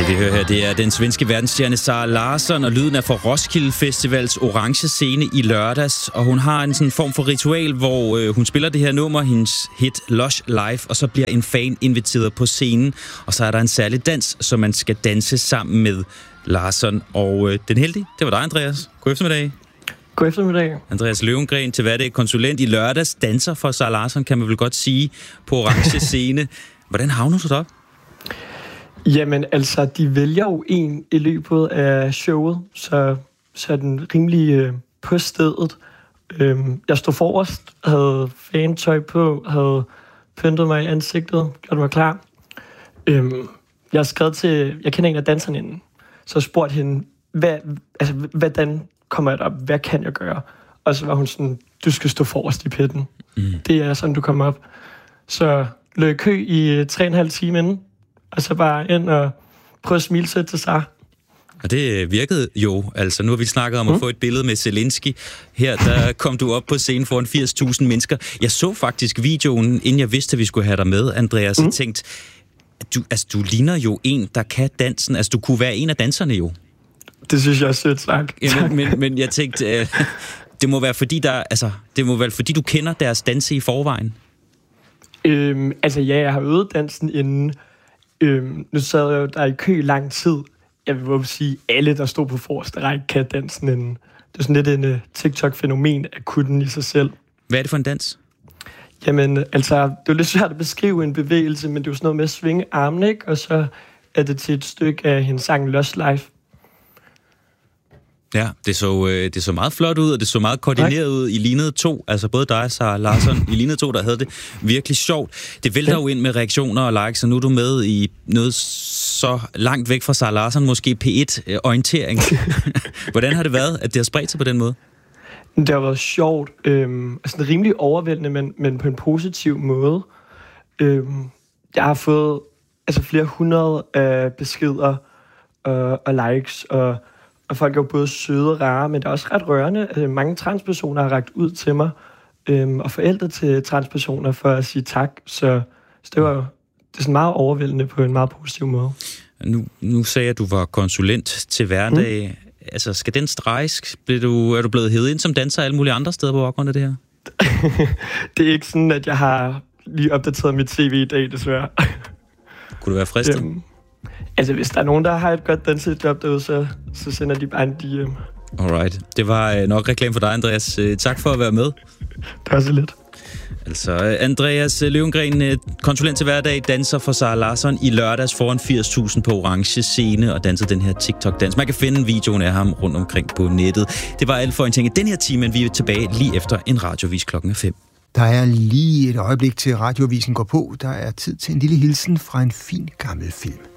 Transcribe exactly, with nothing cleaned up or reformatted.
Det vi hører her, det er den svenske verdensstjerne Zara Larsson, og lyden er fra Roskilde Festivals orange scene i lørdags. Og hun har en sådan form for ritual, hvor øh, hun spiller det her nummer, hendes hit Lush Live, og så bliver en fan inviteret på scenen. Og så er der en særlig dans, som man skal danse sammen med Larsson. Og øh, den heldige, det var dig, Andreas. God eftermiddag. God eftermiddag. Andreas Løvengren, til hverdag konsulent i lørdags, danser for Zara Larsson, kan man vel godt sige, på orange scene. Hvordan havner du derop? Jamen altså, de vælger jo en i løbet af showet, så, så er den rimelig øh, på stedet. Øhm, jeg stod forrest, havde fantøj på, havde pyntet mig i ansigtet, gjort mig klar. Øhm, jeg har skrevet til, jeg kender en af danserne inden, så jeg spurgte hende, hvad, altså, hvordan kommer jeg derop, hvad kan jeg gøre? Og så var hun sådan, du skal stå forrest i pitten. Mm. Det er sådan, du kommer op. Så løb kø i tre og en halv time inden, og så bare ind og prøve at smile sig til sig. Og det virkede jo. Altså, nu har vi snakket om mm. at få et billede med Zelensky. Her, der kom du op på scenen foran firs tusind mennesker. Jeg så faktisk videoen, inden jeg vidste, at vi skulle have dig med, Andreas, mm. og tænkte, du, altså, du ligner jo en, der kan dansen. Altså, du kunne være en af danserne jo. Det synes jeg er sødt sagt. Ja, men, men, men jeg tænkte, øh, det må være fordi, der, altså, det må være fordi, du kender deres danse i forvejen. Øhm, altså, ja, jeg har øvet dansen inden. Øhm, nu sad jeg jo der i kø i lang tid. Jeg vil bare sige, alle, der stod på forreste række, kan dansen inden. Det er sådan lidt en uh, TikTok-fænomen at kunne den i sig selv. Hvad er det for en dans? Jamen, altså, det er lidt svært at beskrive en bevægelse, men det er jo sådan noget med at svinge armen, ikke? Og så er det til et stykke af hendes sang Lush Live. Ja, det så, øh, det så meget flot ud, og det så meget koordineret ud. I lignede to, altså både dig og Zara Larsson, I lignede to, der havde det virkelig sjovt. Det vælter ja. jo ind med reaktioner og likes, og nu er du med i noget så langt væk fra Zara Larsson, måske P et-orientering. Hvordan har det været, at det har spredt sig på den måde? Det har været sjovt. Øhm, altså rimelig overvældende, men, men på en positiv måde. Øhm, jeg har fået altså flere hundrede øh, beskeder og, og likes, og Og folk er jo både søde og rare, men det er også ret rørende. Altså, mange transpersoner har rakt ud til mig, øhm, og forældre til transpersoner for at sige tak. Så, så det var jo det er sådan meget overvældende på en meget positiv måde. Nu, nu sagde jeg, at du var konsulent til hverdag. Mm. Altså, skal den streges? Du, er du blevet hævet ind som danser alle mulige andre steder på baggrund af det her? Det er ikke sådan, at jeg har lige opdateret mit C V i dag, desværre. Kunne du være fristet? Øhm, Altså, hvis der er nogen, der har et godt dansejob derude, så, så sender de bare en D M. Alright. Det var nok reklame for dig, Andreas. Tak for at være med. Det var så lidt. Altså, Andreas Løvengren, konsulent til hverdag, danser for Zara Larsson i lørdags foran firs tusind på orange scene og danser den her TikTok-dans. Man kan finde videoen af ham rundt omkring på nettet. Det var alt for en ting i den her time, men vi er tilbage lige efter en radiovis klokken fem. Der er lige et øjeblik til radiovisen går på. Der er tid til en lille hilsen fra en fin gammel film.